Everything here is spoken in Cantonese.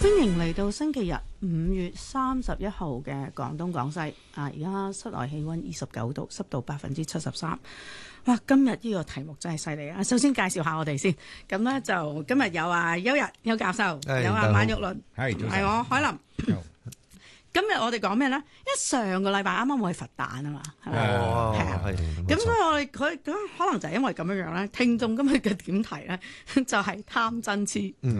歡迎嚟到星期日5月31號嘅廣東廣西啊！而家室外氣溫29度，濕度73%。哇！今日呢個題目真係犀利啊！首先介紹下我哋先，咁呢，就今日有邱教授，有馬玉麟，係我海林。今日我哋講咩咧？因為上個禮拜啱啱我去佛誕啊嘛，係咪？係啊，咁所以我哋佢可能就係因為咁樣樣咧，聽眾今日嘅點題咧就係貪嗔癡。